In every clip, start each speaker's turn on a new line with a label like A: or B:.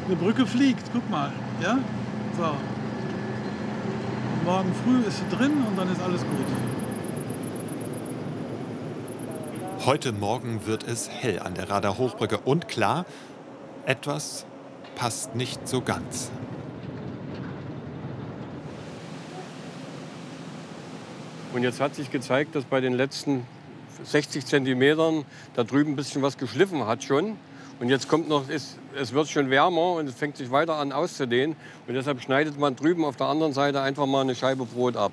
A: Eine Brücke fliegt, guck mal. Ja? So. Und morgen früh ist sie drin und dann ist alles gut.
B: Heute Morgen wird es hell an der Rader Hochbrücke und klar, etwas passt nicht so ganz.
C: Und jetzt hat sich gezeigt, dass bei den letzten 60 Zentimetern da drüben ein bisschen was geschliffen hat schon. Und jetzt kommt noch, es wird schon wärmer und es fängt sich weiter an auszudehnen. Und deshalb schneidet man drüben auf der anderen Seite einfach mal eine Scheibe Brot ab.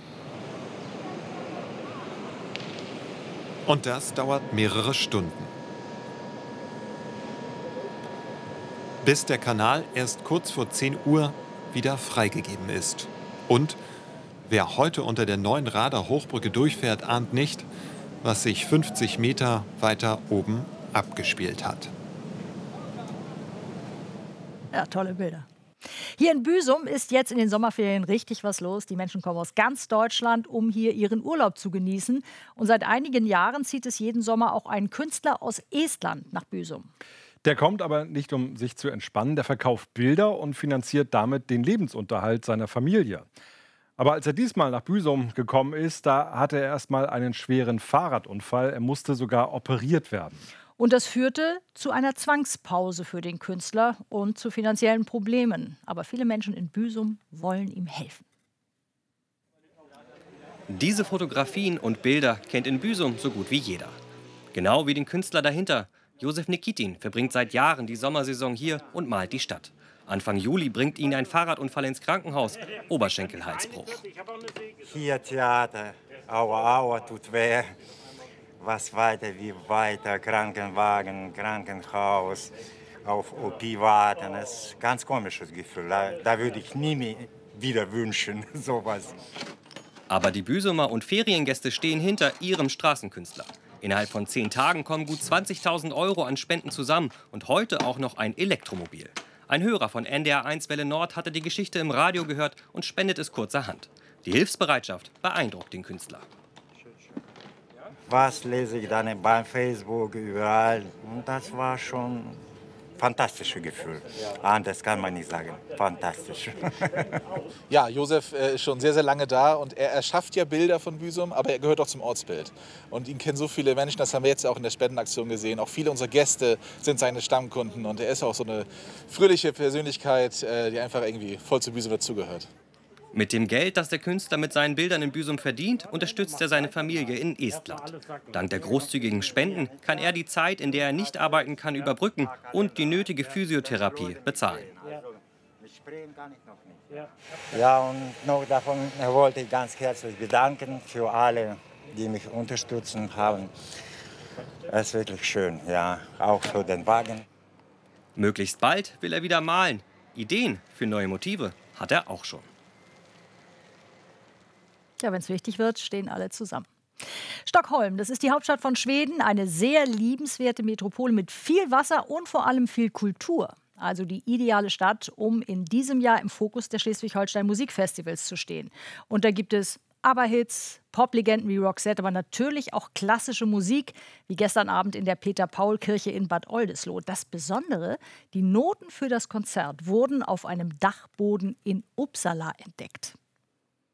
B: Und das dauert mehrere Stunden. Bis der Kanal erst kurz vor 10 Uhr wieder freigegeben ist. Und wer heute unter der neuen Rader Hochbrücke durchfährt, ahnt nicht, was sich 50 Meter weiter oben abgespielt hat.
D: Ja, tolle Bilder. Hier in Büsum ist jetzt in den Sommerferien richtig was los. Die Menschen kommen aus ganz Deutschland, um hier ihren Urlaub zu genießen. Und seit einigen Jahren zieht es jeden Sommer auch ein Künstler aus Estland nach Büsum.
E: Der kommt aber nicht, um sich zu entspannen. Der verkauft Bilder und finanziert damit den Lebensunterhalt seiner Familie. Aber als er diesmal nach Büsum gekommen ist, da hatte er erst mal einen schweren Fahrradunfall. Er musste sogar operiert werden.
D: Und das führte zu einer Zwangspause für den Künstler und zu finanziellen Problemen. Aber viele Menschen in Büsum wollen ihm helfen.
F: Diese Fotografien und Bilder kennt in Büsum so gut wie jeder. Genau wie den Künstler dahinter. Josef Nikitin verbringt seit Jahren die Sommersaison hier und malt die Stadt. Anfang Juli bringt ihn ein Fahrradunfall ins Krankenhaus, Oberschenkelhalsbruch.
G: Hier Theater, aua, aua, tut weh. Was weiter, wie weiter, Krankenwagen, Krankenhaus, auf OP warten. Das ist ein ganz komisches Gefühl. Da würde ich nie mehr wieder wünschen, sowas.
F: Aber die Büsumer und Feriengäste stehen hinter ihrem Straßenkünstler. Innerhalb von 10 Tagen kommen gut 20.000 € an Spenden zusammen und heute auch noch ein Elektromobil. Ein Hörer von NDR1 Welle Nord hatte die Geschichte im Radio gehört und spendet es kurzerhand. Die Hilfsbereitschaft beeindruckt den Künstler.
G: Was lese ich dann beim Facebook, überall. Und das war schon ein fantastisches Gefühl. Anders kann man nicht sagen. Fantastisch.
H: Ja, Josef ist schon sehr, sehr lange da und er erschafft ja Bilder von Büsum, aber er gehört auch zum Ortsbild. Und ihn kennen so viele Menschen, das haben wir jetzt auch in der Spendenaktion gesehen. Auch viele unserer Gäste sind seine Stammkunden und er ist auch so eine fröhliche Persönlichkeit, die einfach irgendwie voll zu Büsum dazugehört.
F: Mit dem Geld, das der Künstler mit seinen Bildern in Büsum verdient, unterstützt er seine Familie in Estland. Dank der großzügigen Spenden kann er die Zeit, in der er nicht arbeiten kann, überbrücken und die nötige Physiotherapie bezahlen.
G: Ja, und noch davon wollte ich ganz herzlich bedanken für alle, die mich unterstützen haben. Es ist wirklich schön, ja, auch für den Wagen.
F: Möglichst bald will er wieder malen. Ideen für neue Motive hat er auch schon.
D: Ja, wenn es wichtig wird, stehen alle zusammen. Stockholm, das ist die Hauptstadt von Schweden, eine sehr liebenswerte Metropole mit viel Wasser und vor allem viel Kultur. Also die ideale Stadt, um in diesem Jahr im Fokus der Schleswig-Holstein Musikfestivals zu stehen. Und da gibt es ABBA-Hits, Poplegenden wie Roxette, aber natürlich auch klassische Musik, wie gestern Abend in der Peter-Paul-Kirche in Bad Oldesloe. Das Besondere, die Noten für das Konzert wurden auf einem Dachboden in Uppsala entdeckt.